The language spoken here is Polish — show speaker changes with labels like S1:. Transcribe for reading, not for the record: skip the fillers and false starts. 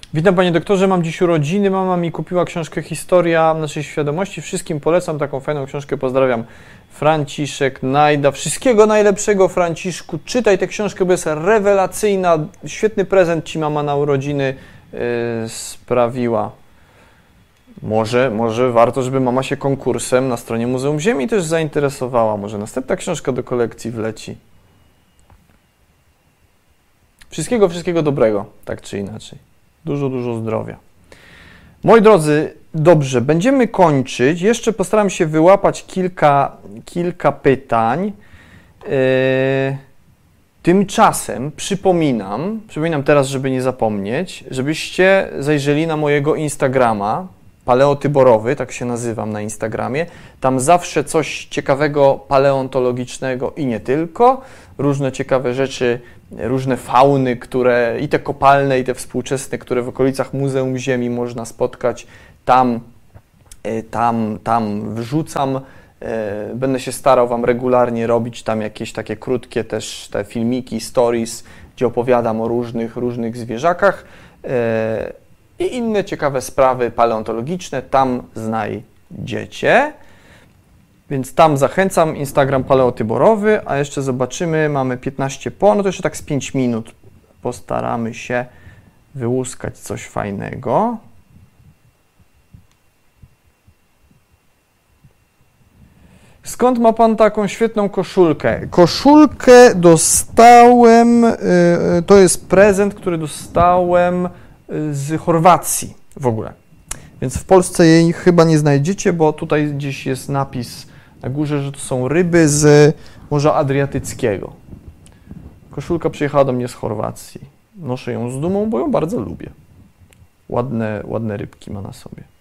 S1: Witam panie doktorze, mam dziś urodziny, mama mi kupiła książkę Historia naszej świadomości, wszystkim polecam taką fajną książkę, pozdrawiam. Franciszek Najda, wszystkiego najlepszego Franciszku, czytaj tę książkę, bo jest rewelacyjna, świetny prezent ci mama na urodziny sprawiła. Może warto, żeby mama się konkursem na stronie Muzeum Ziemi też zainteresowała, może następna książka do kolekcji wleci. Wszystkiego dobrego, tak czy inaczej. Dużo zdrowia. Moi drodzy, dobrze, będziemy kończyć. Jeszcze postaram się wyłapać kilka pytań. Tymczasem przypominam teraz, żeby nie zapomnieć, żebyście zajrzeli na mojego Instagrama, Paleotyborowy, tak się nazywam na Instagramie. Tam zawsze coś ciekawego, paleontologicznego i nie tylko. Różne ciekawe rzeczy, różne fauny, które i te kopalne, i te współczesne, które w okolicach Muzeum Ziemi można spotkać. Tam wrzucam. Będę się starał Wam regularnie robić tam jakieś takie krótkie też te filmiki, stories, gdzie opowiadam o różnych zwierzakach. I inne ciekawe sprawy paleontologiczne tam znajdziecie. Więc tam zachęcam, Instagram Paleotyborowy, a jeszcze zobaczymy, mamy 15 po, no to jeszcze tak z 5 minut postaramy się wyłuskać coś fajnego. Skąd ma Pan taką świetną koszulkę? Koszulkę dostałem, to jest prezent, który dostałem z Chorwacji w ogóle. Więc w Polsce jej chyba nie znajdziecie, bo tutaj gdzieś jest napis na górze, że to są ryby z Morza Adriatyckiego. Koszulka przyjechała do mnie z Chorwacji. Noszę ją z dumą, bo ją bardzo lubię. Ładne rybki ma na sobie.